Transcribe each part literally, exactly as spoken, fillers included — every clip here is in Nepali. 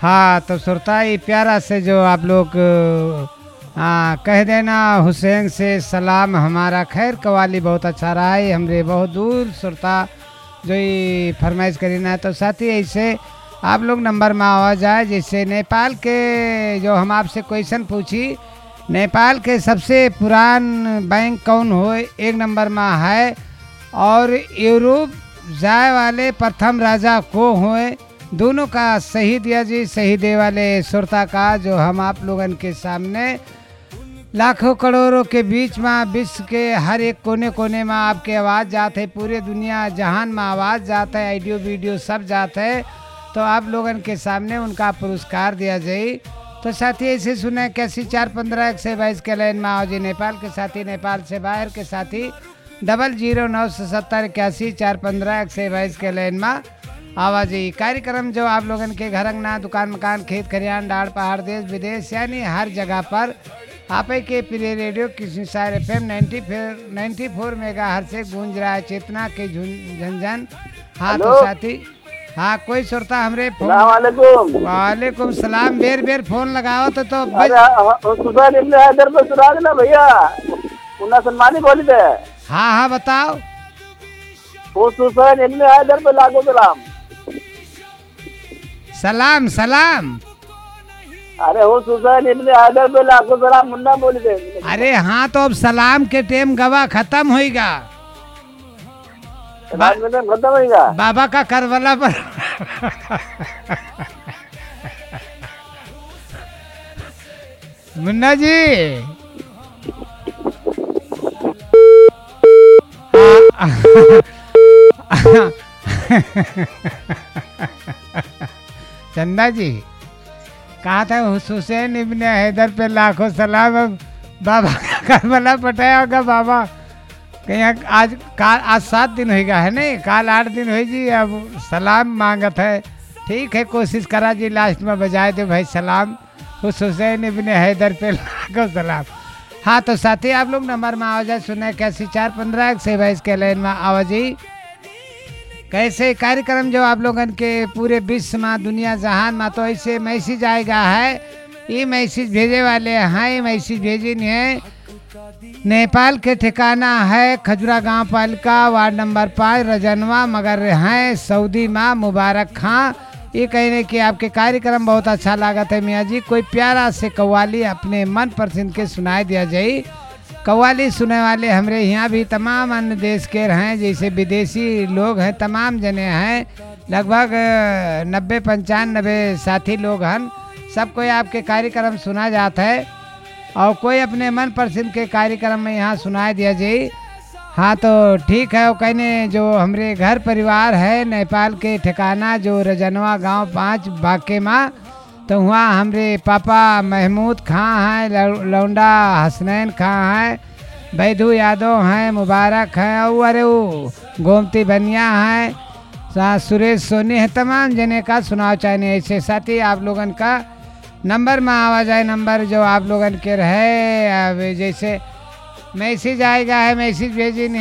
हाँ तो श्रोता ये प्यारा से जो आप लोग आ, कह देना हुसैन से सलाम हमारा खैर कवाली बहुत अच्छा रहा है हमरे बहुत दूर श्रोता जो ये फरमाइश करी ना। तो साथ ही ऐसे आप लोग नंबर में आवा जाए। जैसे नेपाल के जो हम आपसे क्वेश्चन पूछी नेपाल के सबसे पुरान बैंक कौन हो एक नंबर में है और यूरोप जाए वाले प्रथम राजा को हुए दोनों का सही दिया जी। सही दे वाले श्रोता का जो हम आप लोगन के सामने लाखों करोड़ों के बीच में विश्व के हर एक कोने कोने में आपके आवाज़ जाते है पूरे दुनिया जहान में आवाज़ जाता है ऑडियो वीडियो सब जाता है तो आप लोगन के सामने उनका पुरस्कार दिया जाए। तो साथी ऐसे सुने कैसी चार पंद्रह एक से बाईस के लाइन में आओ जी नेपाल के साथी नेपाल से बाहर के साथी डबल जीरो नौ सौ सत्तर इक्यासी चार पंद्रह एक से बाईस के लाइन में आवाजी। कार्यक्रम जो आप लोगन के घर अंगना दुकान मकान खेत खरियान डाड़ पहाड़ देश विदेश यानी हर जगह पर आप के प्रिय रेडियो किसी सार F am ninety four ninety four mega हर से गूंज रहा है चेतना के झंझन। हाँ तो साथी हाँ कोई श्रोता हमरे फोन वालेकुम सलाम बेर बेर फोन लगाओ तो तो भैया सलमानी बोली थे। हाँ हाँ बताओ सलाम सलाम सलाम। अरे हो सुसैन इब्ने हैदर पे लाखों सलाम मुन्ना बोली थे। अरे हाँ तो अब सलाम के टेम गवा खत्म होएगा खत्म होएगा बाबा का करवला पर मुन्ना जी चंदा जी कहा था हुसैन इब्ने हैदर पे लाखों सलाम। अब बाबा का करबला पटाया होगा बाबा कहीं आज काल आज सात दिन होगा है नहीं काल आठ दिन हो जी। अब सलाम मांगत है ठीक है कोशिश करा जी लास्ट में बजाए दो भाई सलाम हुसैन इब्ने हैदर पे लाखों सलाम। हाँ तो साथी आप लोग नंबर में आवाज सुने कैसी चार पंद्रह एक से बाईस के लाइन में आवाजी। कैसे कार्यक्रम जो आप लोगन के पूरे विश्व में दुनिया जहान में तो ऐसे मैसेज आएगा है ये मैसेज भेजे वाले हैं ये मैसेज भेजी नहीं है। नेपाल के ठिकाना है खजुरा गांव पालिका वार्ड नंबर पाँच रजनवा मगर हैं सऊदी माँ मुबारक खां। ये कहने कि आपके कार्यक्रम बहुत अच्छा लगा था मियाँ जी कोई प्यारा से कव्वाली अपने मन पसंद के सुनाई दिया जाए। कव्वाली सुनने वाले हमारे यहाँ भी तमाम अन्य देश के हैं जैसे विदेशी लोग हैं तमाम जने हैं लगभग नब्बे पंचानबे साथी लोग हैं सब कोई आपके कार्यक्रम सुना जाता है और कोई अपने मन पसंद के कार्यक्रम में यहाँ सुनाई दिया जाए। हाँ तो ठीक है वो कहने जो हमारे घर परिवार है नेपाल के ठिकाना जो रजनवा गांव पाँच बाके माँ तो वहाँ हमारे पापा महमूद खां हैं लौंडा हसनैन खां हैं बैदू यादव हैं मुबारक हैं और अरे वो गोमती बनिया हैं सुरेश सोनी है तमाम जने का सुनाव चाहने ऐसे साथी आप लोगन का नंबर में आवाज आए नंबर जो आप लोगन के रहे अब जैसे मैसेज आएगा है मैसेज भेजिन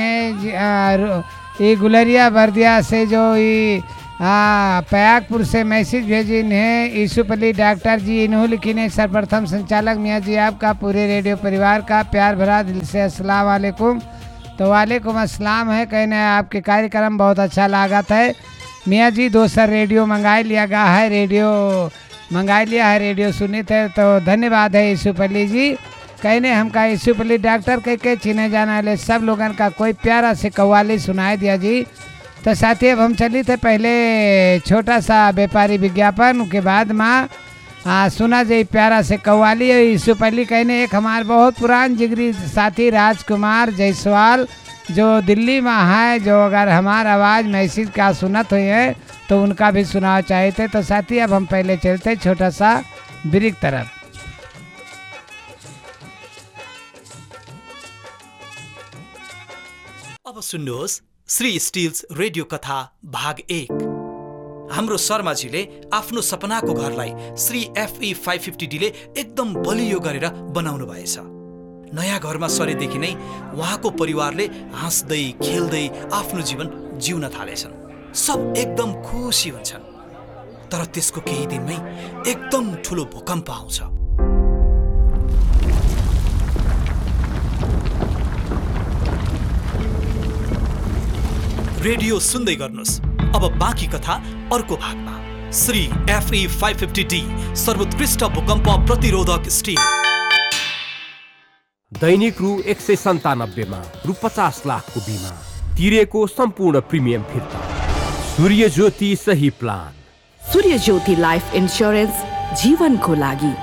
है ये गुलरिया बर्दिया से जो ये हाँ पयागपुर से मैसेज भेजिन है यूसुफ अली डॉक्टर जी इन्हों लिखी ने सर्वप्रथम संचालक मियाँ जी आपका पूरे रेडियो परिवार का प्यार भरा दिल से अस्सलाम वालेकुम। तो वालेकुम अस्सलाम है कहने आपके कार्यक्रम बहुत अच्छा लागत है मियाँ जी दोसर रेडियो मंगाई लिया गया है रेडियो मंगाई लिया है रेडियो सुनी थे तो धन्यवाद है यूसुफ अली जी कहने हमका यूसुफ अली डॉक्टर कह के चिने जाना वाले सब लोगन का कोई प्यारा से कव्वाली सुनाई दिया जी। तो साथी अब हम चली थे पहले छोटा सा व्यापारी विज्ञापन के बाद माँ हाँ सुना जाए प्यारा से कव्वाली यूसुफ अली कहने एक हमारे बहुत पुरान जिगरी साथी राजकुमार जायसवाल जो दिल्ली में है जो अगर हमारा आवाज़ मैसेज का सुनत हुई है तो उनका भी सुनाव चाहे थे। तो साथी अब हम पहले चलते छोटा सा ब्रेक तरफ। अब सुन्नुहोस् श्री स्टिल्स रेडियो कथा भाग एक। हाम्रो शर्माजीले आफ्नो सपनाको घरलाई Shri FE five fifty D ले एकदम बलियो गरेर बनाउनु भएछ। नयाँ घरमा सरेदेखि नै उहाँको परिवारले हाँस्दै खेल्दै आफ्नो जीवन जिउन थालेछन्। सब एकदम खुसी हुन्छन्। तर त्यसको केही दिनमै एकदम ठुलो भूकम्प आउँछ। रेडियो सुन्दै गर्नुहोस्। अब बाँकी कथा अर्को भागमा। Shri FE five fifty D सर्वोत्कृष्ट भूकम्प प्रतिरोधक स्टिल। दैनिक रु एक सय सन्तानब्बेमा रु पचास लाखको बिमा, तिरेको सम्पूर्ण प्रिमियम फिर्ता। सूर्य ज्योति सही प्लान। सूर्य ज्योति लाइफ इन्स्योरेन्स, जीवनको लागि।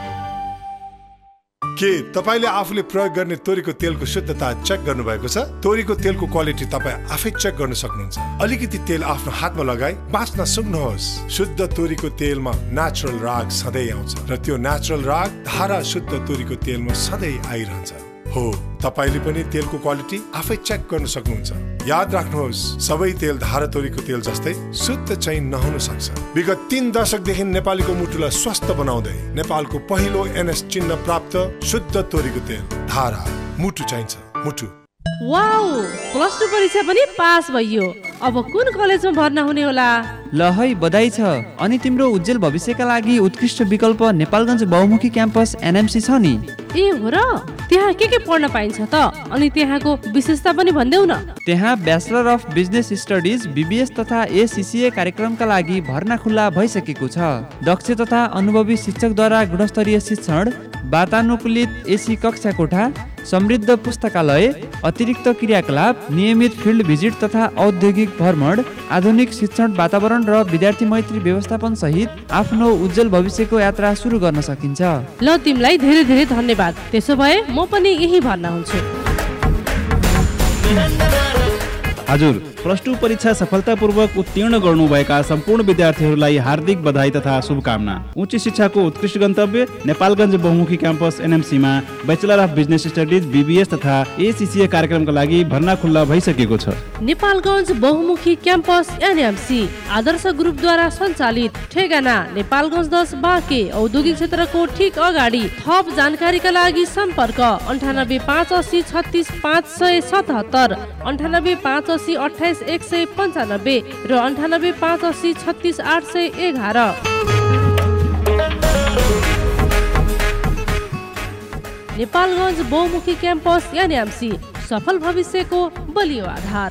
के तपाईले आफूले प्रयोग गर्ने तोरीको तेलको शुद्धता चेक गर्नुभएको छ? तोरीको तेलको क्वालिटी तपाईँ आफै चेक गर्न सक्नुहुन्छ। अलिकति तेल आफ्नो हातमा लगाई बाँच्न सक्नुहोस्। शुद्ध तोरीको तेलमा नेचुरल राग सधैँ आउँछ र त्यो नेचुरल राग धारा शुद्ध तोरीको तेलमा सधैँ आइरहन्छ। हो, तपाईले पनि तेलको क्वालिटी आफै चेक गर्न सक्नुहुन्छ। याद राख्नुहोस्, सबै तेल धारा तोरीको तेल जस्तै शुद्ध चाहिँ नहुन सक्छ। विगत तीन दशकदेखि नेपालीको मुटुलाई स्वस्थ बनाउँदै नेपालको पहिलो एनएस चिन्ह प्राप्त शुद्ध तोरीको तेल धारा। मुटु चाहिन्छ, मुटु। वाउ, प्लस टू परीक्षा पनि पास भइयो। अब कुन कलेजमा भर्ना हुने होला? ल है, बधाई छ। अनि तिम्रो उज्जवल भविष्यका लागि उत्कृष्ट विकल्प नेपालगञ्ज बहुमुखी क्याम्पस एनएमसी छ नि। ए हो र? त्यहाँ के के पढ्न पाइन्छ त? अनि त्यहाँको विशेषता पनि भन्देऊ न। त्यहाँ bachelor of business studies BBS तथा एसीसीए कार्यक्रमका लागि भर्ना खुल्ला भइसकेको छ। दक्ष तथा अनुभवी शिक्षकद्वारा गुणस्तरीय शिक्षण, वातानुकूलित एसी कक्षा कोठा, समृद्ध पुस्तकालय, अतिरिक्त क्रियाकलाप, नियमित फिल्ड भिजिट तथा औद्योगिक भ्रमण, आधुनिक शिक्षण वातावरण र विद्यार्थी मैत्री व्यवस्थापन सहित आफ्नो उज्जवल भविष्यको यात्रा सुरु गर्न सकिन्छ। ल, तिमीलाई धेरै धेरै धन्यवाद। त्यसो भए म पनि यही भर्ना हुन्छु। हजुर, प्लस टू परीक्षा सफलतापूर्वक उत्तीर्ण गर्नुभएका सम्पूर्ण विद्यार्थीहरूलाई हार्दिक बधाई तथा शुभकामना। उच्च शिक्षाको उत्कृष्ट गन्तव्य नेपालगञ्ज बहुमुखी campus एनएमसीमा bachelor of business studies BBS तथा एसीसीए कार्यक्रमका लागि भर्ना खुल्ला भइसकेको छ। नेपालगञ्ज बहुमुखी क्याम्पस एनएमसी आदर्श ग्रुपद्वारा सञ्चालित, ठेगाना नेपालगञ्ज दस बाँके, औद्योगिक क्षेत्रको ठीक अगाडि। थप जानकारीका लागि सम्पर्क अन्ठानब्बे पाँच असी छत्तिस पाँच सय सतहत्तर, अन्ठानब्बे पाँच असी अठाइस एक सय पन्चानब्बे र अन्ठानब्बे पाँच असी छत्तिस आठ सय एघार। नेपालगञ्ज बहुमुखी क्याम्पस एनएमसी, सफल भविष्यको बलियो आधार।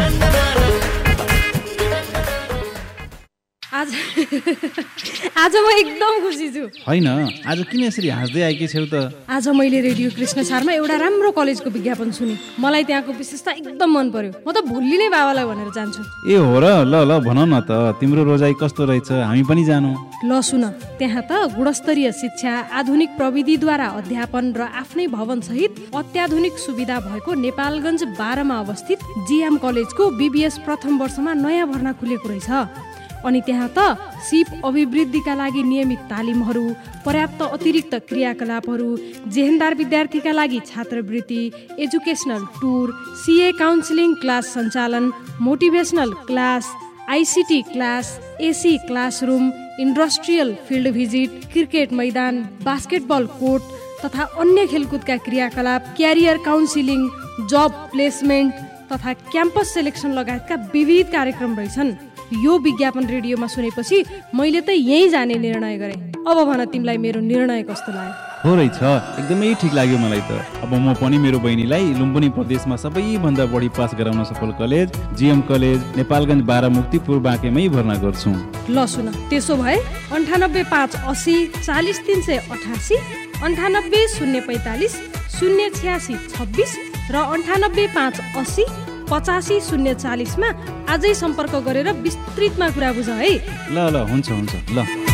आज आज म एकदम खुसी छु। होइन, आज किन यसरी हाँस्दै आएकी छेउ त? आज मैले रेडियो कृष्ण चारमा एउटा राम्रो कलेजको विज्ञापन सुने। मलाई त्यहाँको विशेषता एकदम मन पर्यो। म त भोलि नै बाबालाई भनेर जान्छु। ए हो र? ल ल भन न त, तिम्रो रोजाइ कस्तो रहेछ? हामी पनि जानु। ल सुन, त्यहाँ त गुणस्तरीय शिक्षा, आधुनिक प्रविधिद्वारा अध्यापन र आफ्नै भवन सहित अत्याधुनिक सुविधा भएको नेपालगञ्ज बाह्रमा अवस्थित जिएम कलेजको बीबीएस प्रथम वर्षमा नयाँ भर्ना खुलेको रहेछ। अनि त्यहाँ त सिप अभिवृद्धिका लागि नियमित तालिमहरू, पर्याप्त अतिरिक्त क्रियाकलापहरू, जेहेन्दार विद्यार्थीका लागि छात्रवृत्ति, एजुकेसनल टुर, सिए काउन्सिलिङ क्लास सञ्चालन, motivational class, ICT class, AC classroom, industrial field visit, cricket मैदान, बास्केटबल कोर्ट तथा अन्य खेलकुदका क्रियाकलाप, क्यारियर काउन्सिलिङ, जब प्लेसमेन्ट तथा क्याम्पस सेलेक्सन लगायतका विविध कार्यक्रम रहेछन्। यो विज्ञापन रेडियोमा सुनेपछि मैले त यहीँ जाने निर्णय गरेँ। अब भन, तिमीलाई मेरो निर्णय कस्तो लाग्यो? हो रहेछ, एकदमै ठिक लाग्यो मलाई त। अब म पनि मेरो बहिनीलाई लुम्बिनी प्रदेशमा सबैभन्दा बढी पास गराउन सफल कलेज जिएम कलेज नेपालगञ्ज बाह्र मुक्तिपुर बाँकेमै भर्ना गर्छु। ल सुन, त्यसो भए अन्ठानब्बे पाँच असी चालिस तिन सय अठासी, अन्ठानब्बे शून्य पैँतालिस शून्य छ्यासी छब्बिस र अन्ठानब्बे पाँच असी पचासी शून्य चालिसमा आजै सम्पर्क गरेर विस्तृतमा कुरा बुझ है। ल ल हुन्छ हुन्छ ल।